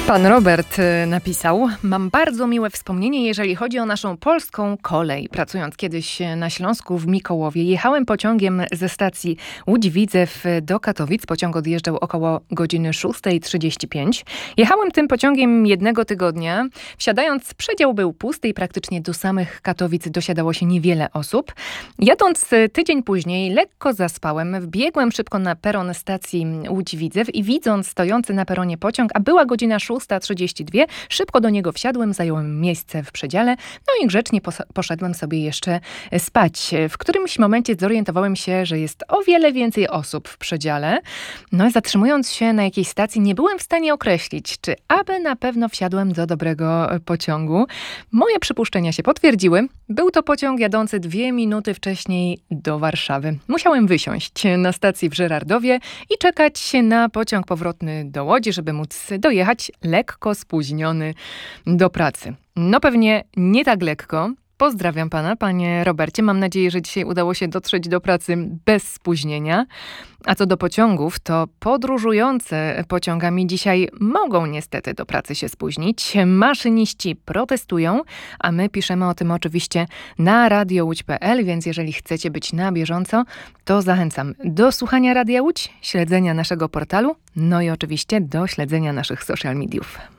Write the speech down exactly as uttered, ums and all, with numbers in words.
Pan Robert napisał: mam bardzo miłe wspomnienie, jeżeli chodzi o naszą polską kolej. Pracując kiedyś na Śląsku w Mikołowie, jechałem pociągiem ze stacji Łódź-Widzew do Katowic. Pociąg odjeżdżał około godziny szósta trzydzieści pięć. Jechałem tym pociągiem jednego tygodnia. Wsiadając, przedział był pusty i praktycznie do samych Katowic dosiadało się niewiele osób. Jadąc tydzień później, lekko zaspałem. Wbiegłem szybko na peron stacji Łódź-Widzew i widząc stojący na peronie pociąg, a była godzina szósta trzydzieści dwa, szybko do niego wsiadłem, zająłem miejsce w przedziale, no i grzecznie pos- poszedłem sobie jeszcze spać. W którymś momencie zorientowałem się, że jest o wiele więcej osób w przedziale. No i zatrzymując się na jakiejś stacji, nie byłem w stanie określić, czy aby na pewno wsiadłem do dobrego pociągu. Moje przypuszczenia się potwierdziły. Był to pociąg jadący dwie minuty wcześniej do Warszawy. Musiałem wysiąść na stacji w Żyrardowie i czekać na pociąg powrotny do Łodzi, żeby móc dojechać lekko spóźniony do pracy. No pewnie nie tak lekko. Pozdrawiam pana, panie Robercie. Mam nadzieję, że dzisiaj udało się dotrzeć do pracy bez spóźnienia. A co do pociągów, to podróżujące pociągami dzisiaj mogą niestety do pracy się spóźnić. Maszyniści protestują, a my piszemy o tym oczywiście na radio łódź kropka p l, więc jeżeli chcecie być na bieżąco, to zachęcam do słuchania Radia Łódź, śledzenia naszego portalu, no i oczywiście do śledzenia naszych social mediów.